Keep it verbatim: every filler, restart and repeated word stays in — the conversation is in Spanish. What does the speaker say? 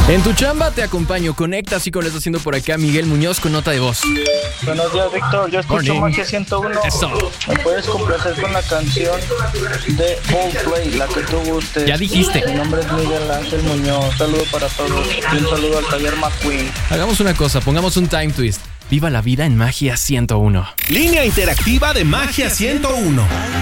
En tu chamba te acompaño. Conecta, así como lo está haciendo por acá Miguel Muñoz con nota de voz. Buenos días, Víctor. Yo escucho Morning. Magia ciento uno. Eso. ¿Me puedes complacer con la canción de Coldplay, la que tú gustes? Ya dijiste. Mi nombre es Miguel Ángel Muñoz. Saludo para todos y un saludo al taller McQueen. Hagamos una cosa, pongamos un time twist. Viva la vida en Magia ciento uno. Línea interactiva de Magia ciento uno.